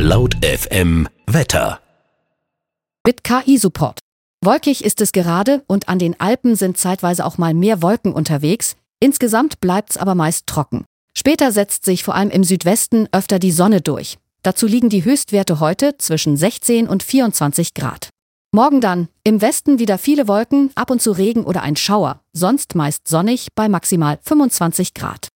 Laut FM Wetter. Mit KI-Support. Wolkig ist es gerade und an den Alpen sind zeitweise auch mal mehr Wolken unterwegs. Insgesamt bleibt's aber meist trocken. Später setzt sich vor allem im Südwesten öfter die Sonne durch. Dazu liegen die Höchstwerte heute zwischen 16 und 24 Grad. Morgen dann im Westen wieder viele Wolken, ab und zu Regen oder ein Schauer, sonst meist sonnig bei maximal 25 Grad.